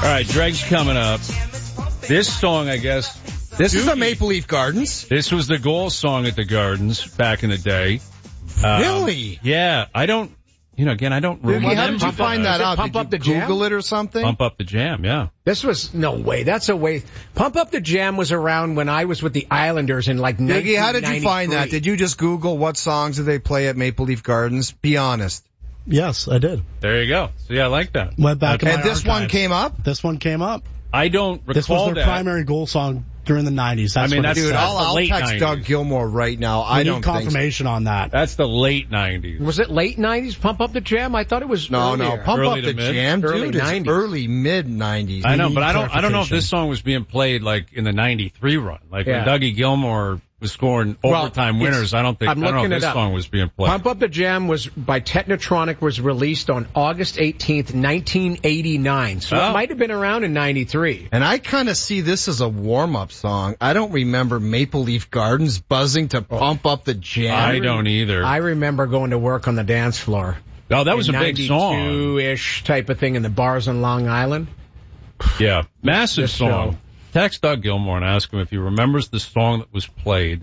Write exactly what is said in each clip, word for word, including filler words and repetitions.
right, Greg's coming up. This song, I guess. This is the Maple Leaf Gardens. This was the goal song at the Gardens back in the day. Um, Really? Yeah. I don't, you know, again, I don't remember. How did you find that out? Pump Did Up you the Jam? Google it or something? Pump Up the Jam, yeah. This was, no way, that's a way. Pump Up the Jam was around when I was with the Islanders in like nineteen ninety-three. Diggy, how did you find that? Did you just Google what songs do they play at Maple Leaf Gardens? Be honest. Yes, I did. There you go. So, yeah, I like that. Went back in And my this one archives. came up? This one came up. I don't recall This was their that. primary goal song during the nineties. That's I mean, what that's- it Dude, said. I'll, I'll late text nineties. Doug Gilmore right now. We I need don't think so. confirmation on that. That's the late nineties. Was it late nineties, Pump Up the Jam? I thought it was No, earlier. no. Pump Early Up to the mid? Jam, Early dude. It's nineties. early, mid-nineties. I know, need but I don't, I don't know if clarification. this song was being played like in the ninety-three run. Like Yeah. when Dougie Gilmore was scoring Well, overtime it's- winners. I don't think, I'm I don't know looking if it this up. song was being played. Pump Up the Jam was by Technotronic, was released on August eighteenth, nineteen eighty-nine. So Oh. it might have been around in ninety-three. And I kind of see this as a warm-up song. I don't remember Maple Leaf Gardens buzzing to pump up the jam. I don't either. I remember going to work on the dance floor. oh, that was a big song. ninety-two-ish type of thing in the bars on Long Island. Yeah, massive This song. show. Text Doug Gilmore and ask him if he remembers the song that was played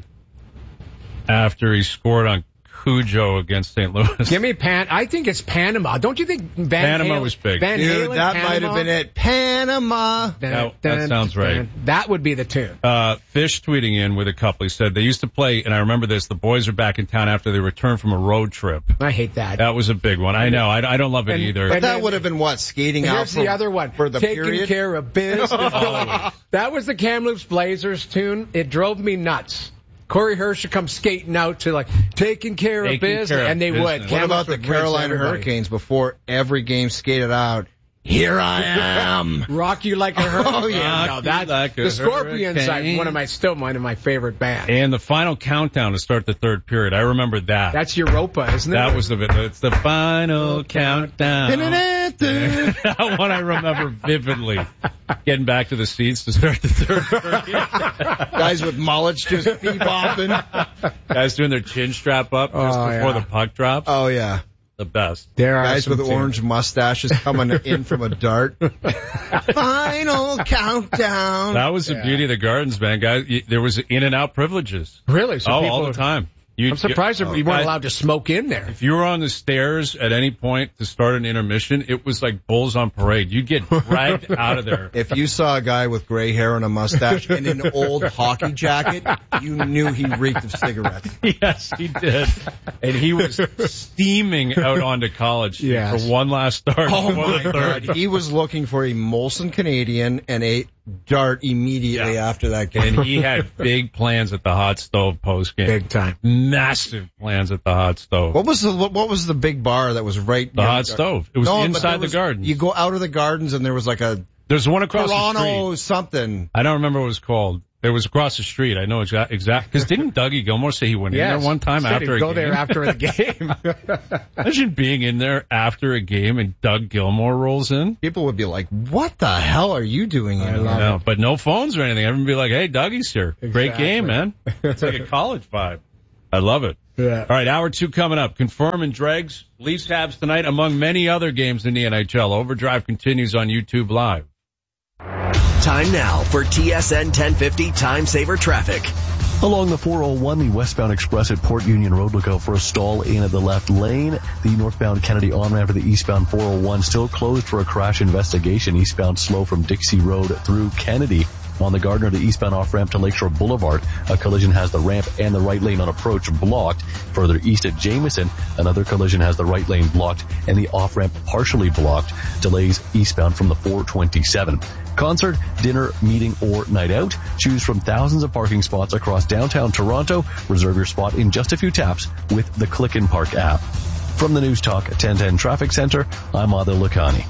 after he scored on Cujo against Saint Louis. Give me Pan. I think it's Panama. Don't you think Van Panama Halen, was big. Van Dude, Halen, that Panama? might have been it. Panama. That- that sounds right. That would be the tune. Uh, Fish tweeting in with a couple. He said they used to play, and I remember this, the boys are back in town after they returned from a road trip. I hate that. That was a big one. I know. I, I don't love it And- either. But and- that would have been what? Skating And out here's from, the other one. for the Taking period? care of business. That was the Kamloops Blazers tune. It drove me nuts. Corey Hirsch would come skating out to like taking care Taking of business, care of and they business. would. What What Kamloops about the would rinse Carolina everybody. Hurricanes before every game skated out? Here I am. Rock you like a hurricane. Oh, yeah. no, that like a the Scorpions. hurricane. I, one of my still one of my favorite bands. And the final countdown to start the third period. I remember that. That's Europa, isn't it? that was the bit. It's the final countdown. That one I remember vividly. Getting back to the seats to start the third period. Guys with mullets just bebopping. Guys doing their chin strap up just Oh, before yeah. the puck drops. Oh, yeah. The best. There are Guys some with tunes. orange mustaches coming in from a dart. Final countdown. That was the Yeah. beauty of the Gardens, man. Guys, y- there was in and out privileges. Really? So oh, people, all the time. You, I'm surprised you, that you guys- weren't allowed to smoke in there. If you were on the stairs at any point to start an intermission, it was like bulls on parade. You'd get dragged out of there. If you saw a guy with gray hair and a mustache and an old hockey jacket, you knew he reeked of cigarettes. Yes, he did. And he was steaming out onto College Street Yes. for one last start. Oh before my the third. God. He was looking for a Molson Canadian and a dart immediately Yeah. after that game. And he had big plans at the hot stove post game. Big time. Massive plans at the hot stove. What was the what, what was the big bar that was right The near hot stove. It was No, but inside there the was- gardens. You go out of the gardens and there was like a There's one across the Toronto street. something. I don't remember what it was called. It was across the street. I know exactly. Exact, because didn't Dougie Gilmore say he went in Yes. there one time Said after he'd a go game? there after the game. Imagine being in there after a game and Doug Gilmore rolls in. People would be like, "What the hell are you doing in here?" No, but no phones or anything. Everyone would be like, "Hey, Dougie's here. Great Exactly. game, man." It's like a college vibe. I love it. Yeah. All right, hour two coming up. Confirm and Dregs, Leafs Habs tonight, among many other games in the N H L. Overdrive continues on YouTube Live. Time now for T S N ten fifty Time Saver Traffic. Along the four oh one, the westbound express at Port Union Road, look out for a stall in at the left lane. The northbound Kennedy on-ramp to the eastbound four oh one still closed for a crash investigation. Eastbound slow from Dixie Road through Kennedy. On the Gardner, the eastbound off-ramp to Lakeshore Boulevard, a collision has the ramp and the right lane on approach blocked. Further east at Jameson, another collision has the right lane blocked and the off-ramp partially blocked. Delays eastbound from the four twenty-seven. Concert, dinner, meeting, or night out. Choose from thousands of parking spots across downtown Toronto. Reserve your spot in just a few taps with the Click and Park app. From the News Talk ten ten Traffic Center, I'm Adil Lakhani.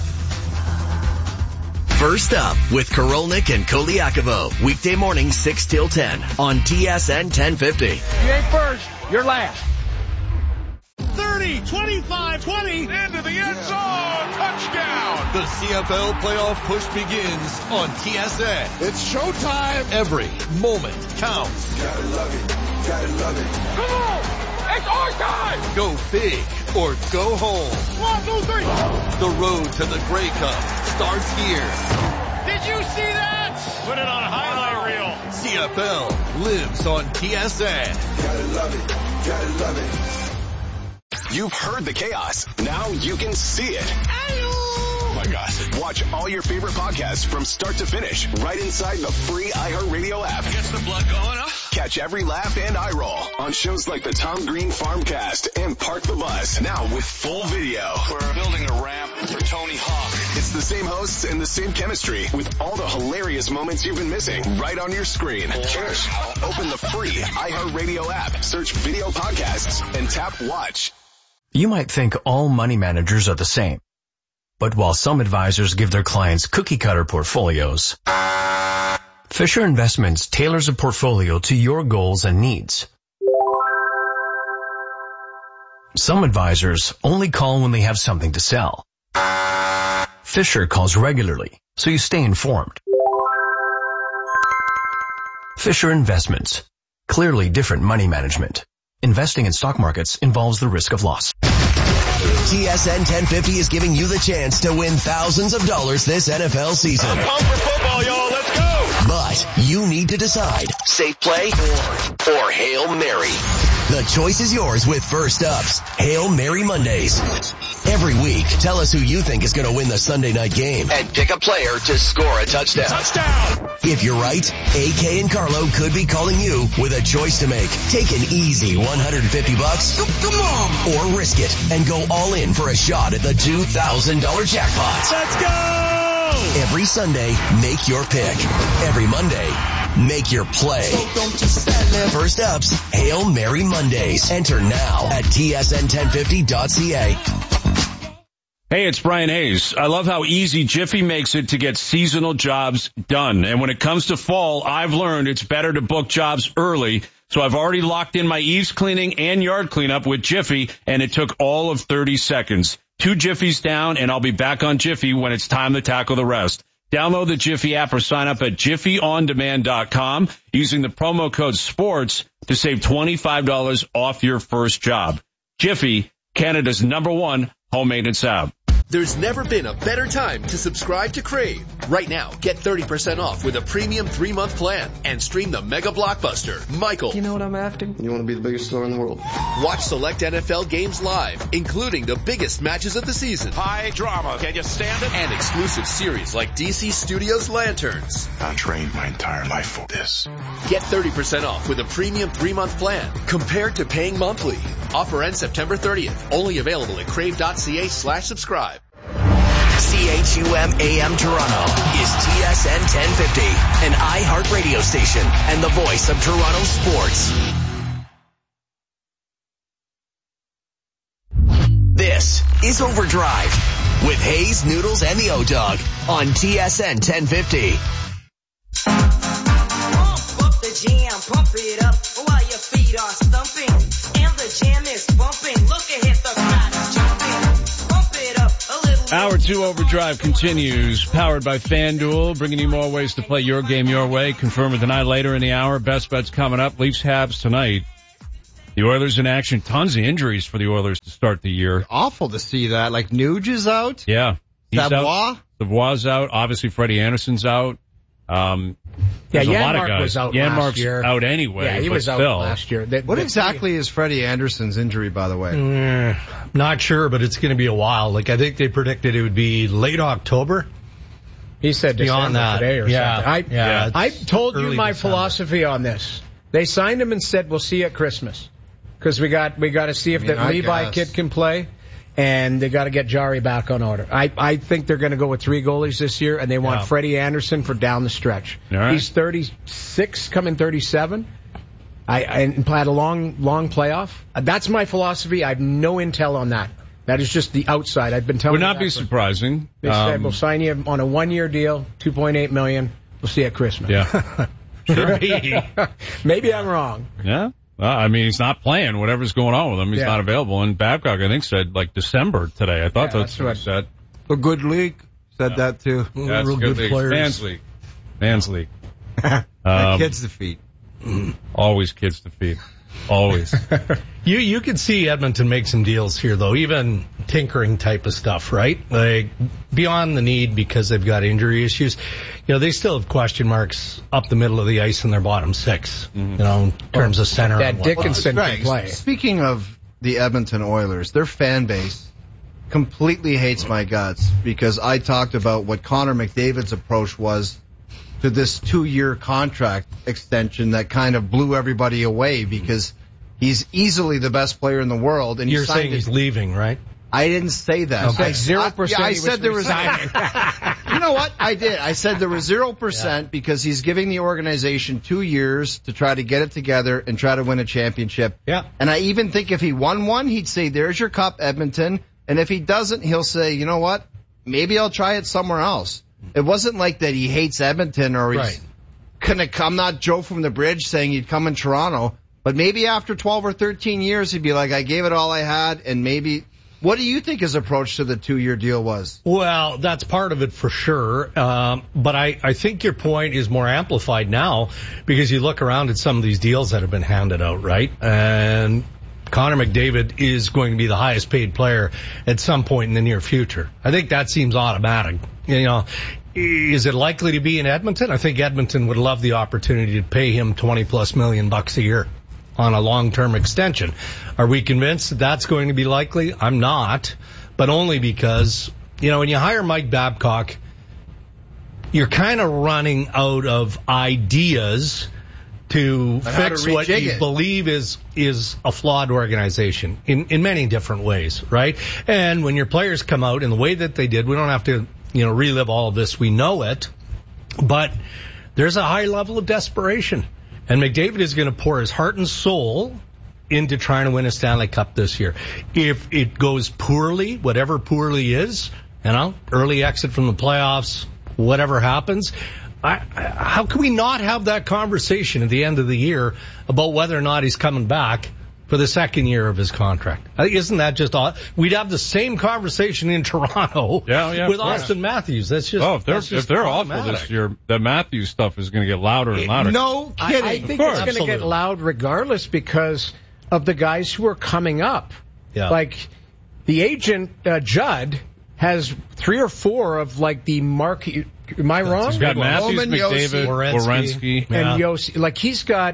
First up with Korolnik and Koliakovo. Weekday morning six till ten on T S N ten fifty. You ain't first, you're last. thirty, twenty-five, twenty, into the end zone, touchdown. The C F L playoff push begins on T S N. It's showtime. Every moment counts. Gotta love it, gotta love it. Come on, It's our time! Go big or go home. One, two, three. The road to the Grey Cup starts here. Did you see that? Put it on a highlight reel. C F L lives on T S N. Gotta love it. Gotta love it. You've heard the chaos. Now you can see it. Oh my gosh. Watch all your favorite podcasts from start to finish right inside the free iHeartRadio app. Gets the blood going, huh? Catch every laugh and eye roll on shows like the Tom Green Farmcast and Park the Bus. Now with full video. We're building a ramp for Tony Hawk. It's the same hosts and the same chemistry with all the hilarious moments you've been missing right on your screen. Cheers. Open the free iHeartRadio app, search video podcasts, and tap watch. You might think all money managers are the same. But while some advisors give their clients cookie-cutter portfolios, Fisher Investments tailors a portfolio to your goals and needs. Some advisors only call when they have something to sell. Fisher calls regularly, so you stay informed. Fisher Investments. Clearly different money management. Investing in stock markets involves the risk of loss. T S N ten fifty is giving you the chance to win thousands of dollars this N F L season. I'm pumped for football, y'all. Let's go. But you need to decide, safe play or, or Hail Mary. The choice is yours with First Up's Hail Mary Mondays. Every week, tell us who you think is going to win the Sunday night game and pick a player to score a touchdown. Touchdown! If you're right, A K and Carlo could be calling you with a choice to make. Take an easy one hundred fifty bucks. Come on! Or risk it and go all in for a shot at the two thousand dollars jackpot. Let's go! Every Sunday, make your pick. Every Monday, make your play. So don't you sell it. First Up's Hail Mary Mondays. Enter now at T S N ten fifty dot C A. Hey, it's Brian Hayes. I love how easy Jiffy makes it to get seasonal jobs done. And when it comes to fall, I've learned it's better to book jobs early. So I've already locked in my eaves cleaning and yard cleanup with Jiffy, and it took all of thirty seconds. Two Jiffies down, and I'll be back on Jiffy when it's time to tackle the rest. Download the Jiffy app or sign up at jiffy on demand dot com using the promo code SPORTS to save twenty-five dollars off your first job. Jiffy, Canada's number one home maintenance app. There's never been a better time to subscribe to Crave. Right now, get thirty percent off with a premium three-month plan and stream the mega blockbuster, Michael. You know what I'm after? You want to be the biggest star in the world. Watch select N F L games live, including the biggest matches of the season. High drama. Can you stand it? And exclusive series like D C Studios Lanterns. I trained my entire life for this. Get thirty percent off with a premium three-month plan compared to paying monthly. Offer ends September thirtieth. Only available at crave.ca slash subscribe. C H U M A M Toronto is T S N ten fifty, an iHeart radio station and the voice of Toronto sports. This is Overdrive with Hayes, Noodles, and the O-Dog on T S N ten fifty. Pump up the jam, pump it up while your feet are stumping. And the jam is bumping. Look ahead, the crowd jumping. Pump it up a little. Hour two Overdrive continues, powered by FanDuel, bringing you more ways to play your game your way. Confirm with tonight later in the hour. Best bets coming up. Leafs Habs tonight. The Oilers in action. Tons of injuries for the Oilers to start the year. Awful to see that. Like Nuge is out. Yeah. He's Savoie? out. Savoie's out. Obviously Freddie Anderson's out. Um, yeah, there's a lot of Janmark guys. was out Janmark's last year. out anyway. Yeah, he but was still. out last year. That, What that, exactly is Freddie Anderson's injury, by the way? Mm, not sure, but it's going to be a while. Like I think they predicted it would be late October. He said beyond December that today or yeah, something. I, yeah, I told you my December. philosophy on this. They signed him and said, we'll see you at Christmas. Because we got, we got to see if I mean, that I Levi guess. kid can play. And they got to get Jari back on order. I, I think they're going to go with three goalies this year, and they want Yeah. Freddie Anderson for down the stretch. All right. He's thirty-six, coming thirty-seven. I, I and had a long, long playoff. Uh, That's my philosophy. I have no intel on that. That is just the outside. I've been telling Would you not that be for- surprising. They said Um, we'll sign you on a one-year deal, two point eight million dollars. We'll see you at Christmas. Yeah. Should be. Maybe I'm wrong. Yeah. Well, I mean, he's not playing. Whatever's going on with him, he's Yeah. not available. And Babcock, I think, said like December today. I thought Yeah, that's, that's what he said. A good league. Said that too. That's real a good good league. players. Fans league. Fans league. Like Um, kids defeat. Always kids to feed. Always. You you could see Edmonton make some deals here, though, even tinkering type of stuff, right? Like, beyond the need because they've got injury issues. You know, they still have question marks up the middle of the ice in their bottom six, mm-hmm. you know, in terms of center. That and Dickinson right. can play. Speaking of the Edmonton Oilers, their fan base completely hates my guts because I talked about what Connor McDavid's approach was to this two-year contract extension that kind of blew everybody away because he's easily the best player in the world. And you're he signed saying it. he's leaving, right? I didn't say that. Okay. I, Zero percent. I, yeah, I he said was there was. resigning. You know what? I did. I said there was zero percent yeah. because he's giving the organization two years to try to get it together and try to win a championship. Yeah. And I even think if he won one, he'd say, "There's your cup, Edmonton." And if he doesn't, he'll say, "You know what? Maybe I'll try it somewhere else." It wasn't like that he hates Edmonton or he's right. gonna come. Not Joe from the Bridge saying he'd come in Toronto, but maybe after twelve or thirteen years, he'd be like, "I gave it all I had," and maybe. What do you think his approach to the two-year deal was? Well, that's part of it for sure. Um, but I, I think your point is more amplified now because you look around at some of these deals that have been handed out, right? And Connor McDavid is going to be the highest paid player at some point in the near future. I think that seems automatic. You know, is it likely to be in Edmonton? I think Edmonton would love the opportunity to pay him twenty plus million bucks a year on a long-term extension. Are we convinced that that's going to be likely? I'm not, but only because, you know, when you hire Mike Babcock, you're kind of running out of ideas to but fix to what you it. believe is is a flawed organization in, in many different ways, right? And when your players come out in the way that they did, we don't have to, you know, relive all of this. We know it, but there's a high level of desperation. And McDavid is going to pour his heart and soul into trying to win a Stanley Cup this year. If it goes poorly, whatever poorly is, you know, early exit from the playoffs, whatever happens, I, I, how can we not have that conversation at the end of the year about whether or not he's coming back for the second year of his contract? Isn't that just odd? We'd have the same conversation in Toronto yeah, yeah, with Austin Matthews. That's just oh, if they're just if they're automatic. awful this year, the Matthews stuff is going to get louder and louder. No kidding. I, I think it's going to get loud regardless because of the guys who are coming up. Yeah. Like the agent uh, Judd has three or four of like the marquee. Am I wrong? He's got Matthews, Roman McDavid, Werenski, and yeah. Yossi. Like he's got.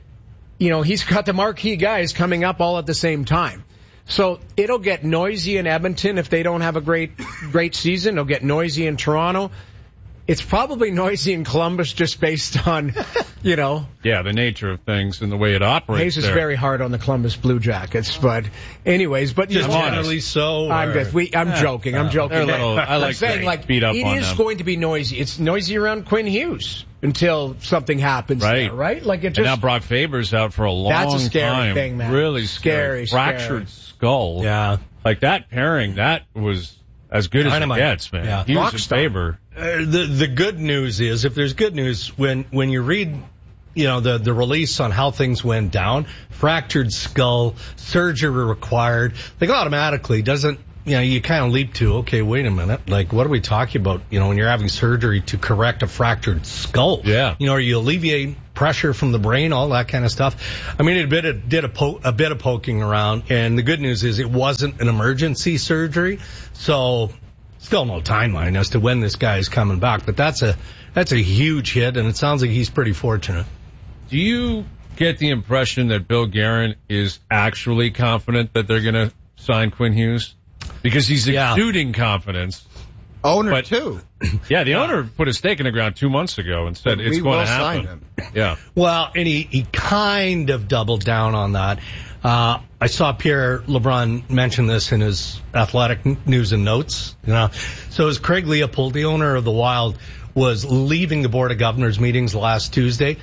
You know, he's got the marquee guys coming up all at the same time. So it'll get noisy in Edmonton if they don't have a great, great season. It'll get noisy in Toronto. It's probably noisy in Columbus just based on, you know. Yeah, the nature of things and the way it operates. Hayes is there. very hard on the Columbus Blue Jackets, but anyways, but just you know, generally so. I'm or, just, we, I'm yeah, joking. I'm yeah, joking. Little, I like I'm saying like beat up it on is them. going to be noisy. It's noisy around Quinn Hughes until something happens. Right, there, right. Like it just. And now Brock Faber's out for a long time. That's a scary time. thing, man. Really scary. scary. Fractured scary. skull. Yeah. Like that pairing, that was as good as Dynamite. it gets, man. Yeah. Hughes and Faber. Uh, the the good news is, if there's good news, when when you read, you know, the the release on how things went down, fractured skull, surgery required, like automatically doesn't, you know, you kind of leap to, okay, wait a minute, like what are we talking about? You know, when you're having surgery to correct a fractured skull, yeah, you know, or you alleviate pressure from the brain, all that kind of stuff. I mean, it did a, did a, po- a bit of poking around, and the good news is it wasn't an emergency surgery, so. Still no timeline as to when this guy is coming back, but that's a that's a huge hit, and it sounds like he's pretty fortunate. Do you get the impression that Bill Guerin is actually confident that they're going to sign Quinn Hughes? Because he's exuding yeah. confidence. Owner, but, too. Yeah, the owner put a stake in the ground two months ago and said it's we going will to happen. Sign him. Yeah. Well, and he, he kind of doubled down on that. Uh, I saw Pierre LeBrun mention this in his Athletic News and Notes. You know, so as Craig Leopold, the owner of the Wild, was leaving the Board of Governors meetings last Tuesday,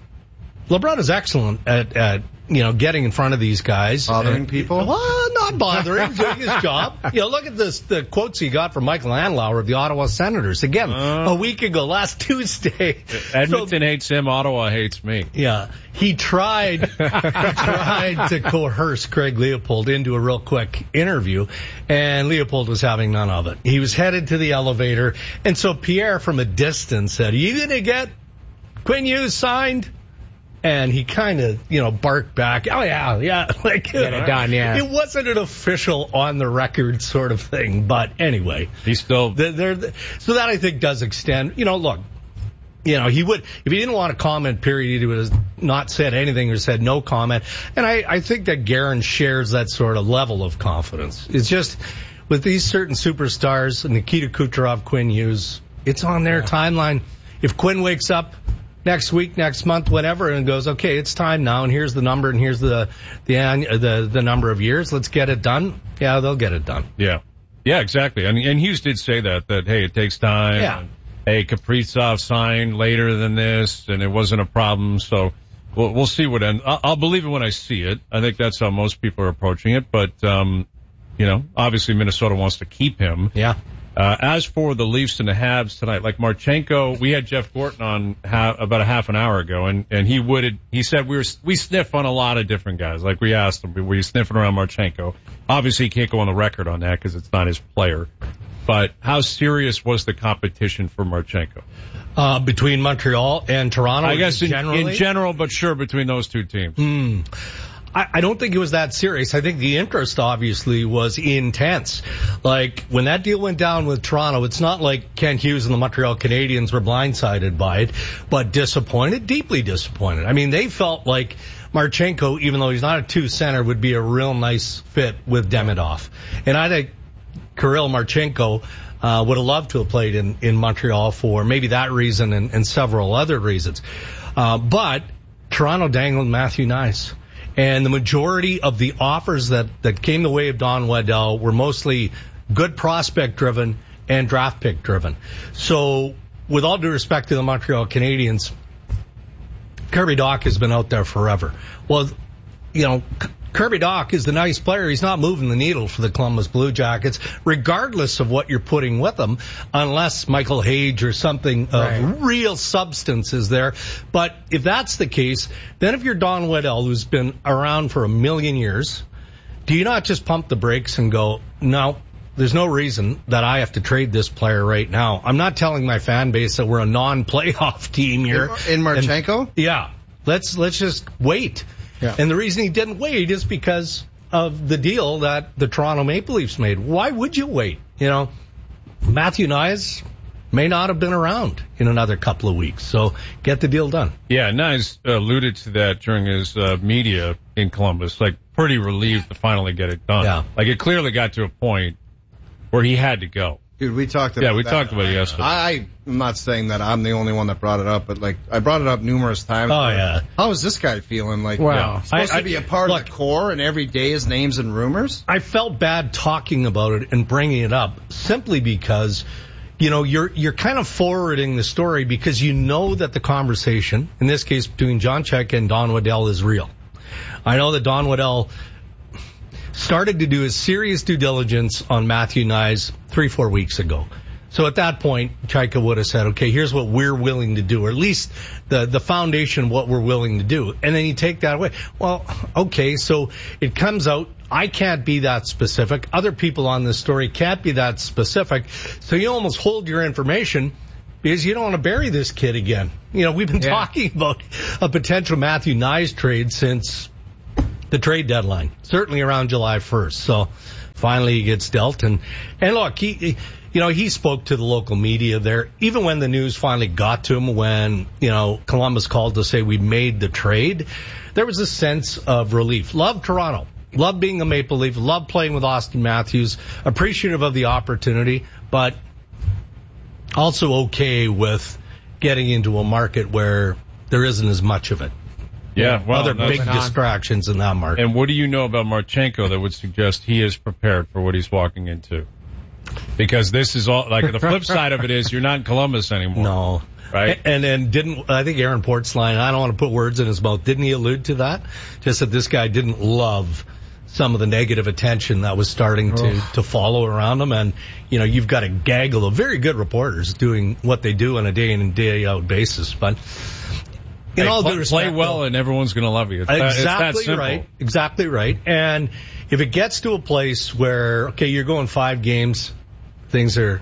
LeBron is excellent at, at you know, getting in front of these guys. Bothering and, people? Well, not bothering, doing his job. You know, look at this, the quotes he got from Michael Andlauer of the Ottawa Senators. Again, uh, a week ago, last Tuesday. Edmonton so, hates him, Ottawa hates me. Yeah. He tried, he tried to coerce Craig Leopold into a real quick interview, and Leopold was having none of it. He was headed to the elevator, and so Pierre from a distance said, "Are you going to get Quinn Hughes signed?" and he kind of, you know, barked back, oh yeah, yeah, like, get it done, yeah. It wasn't an official on the record sort of thing, but anyway. He's still... They're, they're, so that I think does extend, you know, look, you know, he would, if he didn't want to comment, period, he would have not said anything or said no comment. And I, I think that Guerin shares that sort of level of confidence. It's just, with these certain superstars, Nikita Kucherov, Quinn Hughes, it's on their yeah. timeline. If Quinn wakes up next week, next month, whatever, and goes, okay, it's time now, and here's the number, and here's the the the, the number of years, let's get it done. Yeah, they'll get it done. Yeah. Yeah, exactly. And, and Hughes did say that, that, hey, it takes time. Yeah. And, hey, Kaprizov signed later than this, and it wasn't a problem, so we'll, we'll see what end. I'll, I'll believe it when I see it. I think that's how most people are approaching it, but, um, you know, obviously Minnesota wants to keep him. Yeah. Uh, as for the Leafs and the Habs tonight, like Marchenko, we had Jeff Gorton on ha- about a half an hour ago, and, and he would, he said we were, we sniff on a lot of different guys. Like we asked him, were you sniffing around Marchenko? Obviously he can't go on the record on that because it's not his player. But how serious was the competition for Marchenko? Uh, between Montreal and Toronto? I guess in, generally? in general, but sure, between those two teams. Hmm. I, I don't think it was that serious. I think the interest obviously was intense. Like, when that deal went down with Toronto, it's not like Kent Hughes and the Montreal Canadiens were blindsided by it, but disappointed, deeply disappointed. I mean, they felt like Marchenko, even though he's not a two-center, would be a real nice fit with Demidov. And I think Kirill Marchenko uh, would have loved to have played in, in Montreal for maybe that reason and, and several other reasons. Uh, but Toronto dangled Matthew Knies. And the majority of the offers that, that came the way of Don Waddell were mostly good prospect driven and draft pick driven. So with all due respect to the Montreal Canadiens, Kirby Dach has been out there forever. Well, you know, Kirby Dach is the nice player. He's not moving the needle for the Columbus Blue Jackets, regardless of what you're putting with him, unless Michael Hage or something right. of real substance is there. But if that's the case, then if you're Don Waddell, who's been around for a million years, do you not just pump the brakes and go, no, there's no reason that I have to trade this player right now. I'm not telling my fan base that we're a non-playoff team here. In, in Marchenko? And, yeah. Let's, let's just wait. Yeah. And the reason he didn't wait is because of the deal that the Toronto Maple Leafs made. Why would you wait? You know, Matthew Knies may not have been around in another couple of weeks. So get the deal done. Yeah, Knies alluded to that during his uh, media in Columbus, like pretty relieved to finally get it done. Yeah. Like it clearly got to a point where he had to go. Dude, we talked about Yeah, we that. talked about it yesterday. I, I'm not saying that I'm the only one that brought it up, but like, I brought it up numerous times. Oh, yeah. How is this guy feeling? Like, Wow. yeah, supposed I, to be a part look, of the core and every day is names and rumors? I felt bad talking about it and bringing it up simply because, you know, you're, you're kind of forwarding the story because you know that the conversation, in this case between John Check and Don Waddell, is real. I know that Don Waddell started to do his serious due diligence on Matthew Knies three, four weeks ago. So at that point, Chaika would have said, okay, here's what we're willing to do, or at least the, the foundation of what we're willing to do. And then you take that away. Well, okay, so it comes out, I can't be that specific. Other people on this story can't be that specific. So you almost hold your information because you don't want to bury this kid again. You know, we've been yeah. talking about a potential Matthew Knies trade since the trade deadline, certainly around July first. So finally he gets dealt. And, and look, he, he You know, he spoke to the local media there. Even when the news finally got to him, when, you know, Columbus called to say we made the trade, there was a sense of relief. Love Toronto. Love being a Maple Leaf. Love playing with Austin Matthews. Appreciative of the opportunity, but also okay with getting into a market where there isn't as much of it. Yeah, well, other big distractions in that market. And what do you know about Marchenko that would suggest he is prepared for what he's walking into? Because this is all, like, the flip side of it is you're not in Columbus anymore. No. Right? And then didn't, I think Aaron Portzline, I don't want to put words in his mouth, didn't he allude to that? Just that this guy didn't love some of the negative attention that was starting to, oh. to follow around him. And, you know, you've got a gaggle of very good reporters doing what they do on a day in and day out basis. But, in hey, all play, due respect, play well and everyone's going to love you. It's exactly that, it's that simple. right. Exactly right. And if it gets to a place where, okay, you're going five games, things are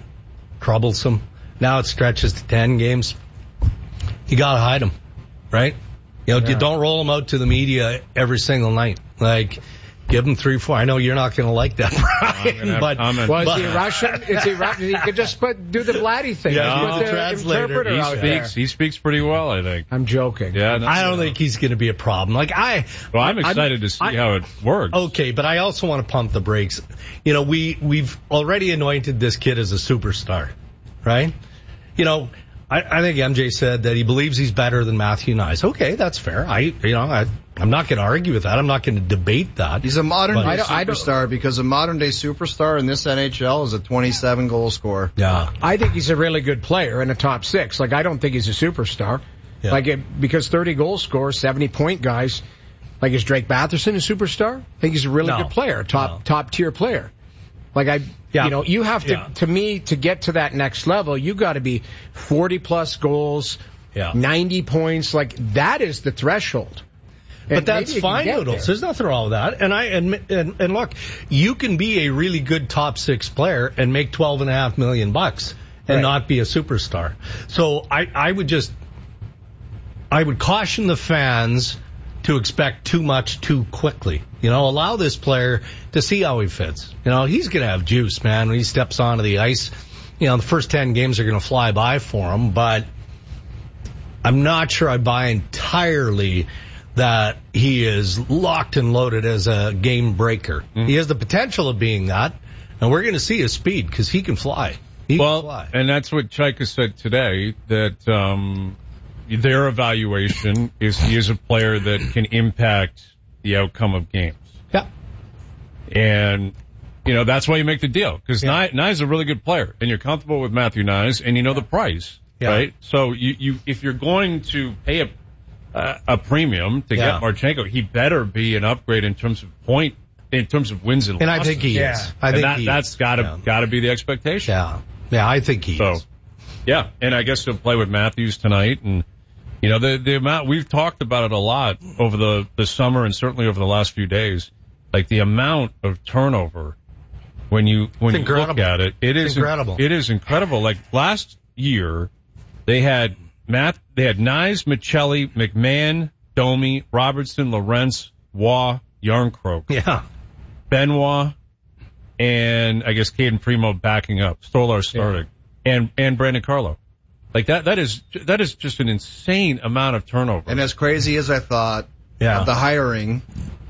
troublesome. Now it stretches to ten games. You got to hide them, right? You know, Yeah. you don't roll them out to the media every single night. Like, give them three, four. I know you're not going to like that, Brian, but, well, but is he Russian? Is he Russian? He could just put do the Vladdy thing. Yeah, Just put the the translator. interpreter He out speaks. there. He speaks pretty well, I think. I'm joking. Yeah, no, I don't think he's going to be a problem. Like I, Well, I'm excited I'm, to see I, how it works. Okay, but I also want to pump the brakes. You know, we we've already anointed this kid as a superstar, right? You know, I, I think M J said that he believes he's better than Matthew Nyes. Okay, that's fair. I, you know, I, I'm not going to argue with that. I'm not going to debate that. He's a modern But- day I don't- I don't- superstar because a modern day superstar in this N H L is a twenty-seven goal scorer. Yeah. I think he's a really good player in the top six. Like, I don't think he's a superstar. Yeah. Like, it, because thirty goal scorers, seventy point guys, like, is Drake Batherson a superstar? I think he's a really No. good player, top No. top tier player. Like, I, Yeah. you know, you have to, Yeah. to me, to get to that next level, you got to be forty plus goals, Yeah. ninety points. Like, that is the threshold. But And that's maybe you can fine, get Noodles. there. There's nothing wrong with that. And I admit, and, and look, you can be a really good top six player and make twelve and a half million bucks and Right. not be a superstar. So I, I would just, I would caution the fans to expect too much too quickly. You know, allow this player to see how he fits. You know, he's going to have juice, man, when he steps onto the ice. You know, the first ten games are going to fly by for him, but I'm not sure I buy entirely that he is locked and loaded as a game breaker. Mm-hmm. He has the potential of being that, and we're going to see his speed because he can fly. He well, can fly. and that's what Chaika said today, that um, their evaluation is he is a player that can impact the outcome of games. Yeah. And, you know, that's why you make the deal, because Yeah. Nye, Nye's a really good player, and you're comfortable with Matthew Nyes, and you know the price, Yeah. right? So you, you, if you're going to pay a, uh, a premium to Yeah. get Marchenko, he better be an upgrade in terms of point, in terms of wins and And losses. I think he Yeah. is. I And think that, he that's is. gotta, Yeah. gotta be the expectation. Yeah. Yeah, I think he So, is. yeah, and I guess he'll play with Matthews tonight, and you know the the amount we've talked about it a lot over the the summer and certainly over the last few days, like the amount of turnover when you when It's you look incredible. at it, it It's is incredible. It is incredible. Like last year, they had Matt, they had Nyes, Michelli, McMahon, Domi, Robertson, Lorentz, Waugh, Yarncroke, Yeah. Benoit, and I guess Caden Primo backing up, Stolar starting, and and Brandon Carlo. Like that, that is that is just an insane amount of turnover. And as crazy as I thought, Yeah. of the hiring,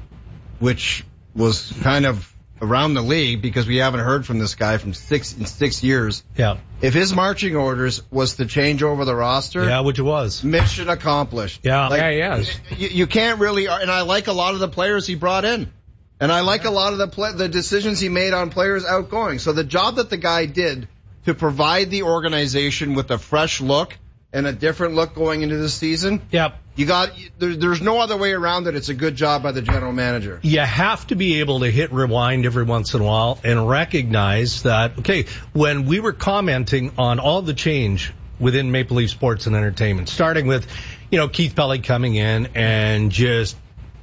which was kind of around the league because we haven't heard from this guy from six in six years. Yeah. If his marching orders was to change over the roster, Yeah, which it was. mission accomplished. Yeah. Like, Yeah, he is. You, you can't really, and I like a lot of the players he brought in. And I like a lot of the play, the decisions he made on players outgoing. So the job that the guy did to provide the organization with a fresh look and a different look going into the season, Yep. you got, there, there's no other way around it. It's a good job by the general manager. You have to be able to hit rewind every once in a while and recognize that, okay, when we were commenting on all the change within Maple Leaf Sports and Entertainment, starting with, you know, Keith Pelly coming in and just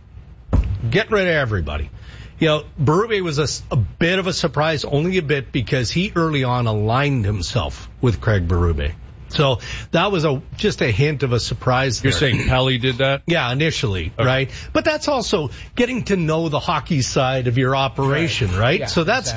getting rid of everybody. You know, Berube was a, a bit of a surprise, only a bit, because he early on aligned himself with Craig Berube. So that was a just a hint of a surprise there. You're saying Pelly did that? Yeah, initially, right? But that's also getting to know the hockey side of your operation, right? Yeah, so that's